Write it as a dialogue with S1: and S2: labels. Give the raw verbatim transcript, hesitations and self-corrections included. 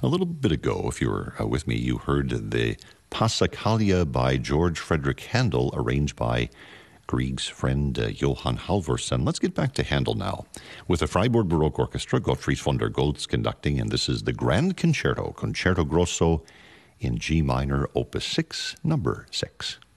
S1: A little bit ago, if you were uh, with me, you heard the Passacaglia by George Frederick Handel, arranged by Grieg's friend uh, Johann Halvorsen. Let's get back to Handel now. With the Freiburg Baroque Orchestra, Gottfried von der Goltz conducting, and this is the Grand Concerto, Concerto Grosso in G minor, opus six, number six.